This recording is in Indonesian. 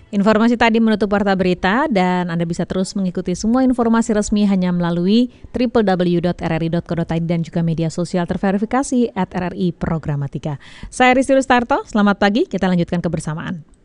Informasi tadi menutup Warta Berita dan Anda bisa terus mengikuti semua informasi resmi hanya melalui www.rri.co.id dan juga media sosial terverifikasi @RRI Programatika. Saya Rizky Rustarto, selamat pagi, kita lanjutkan kebersamaan.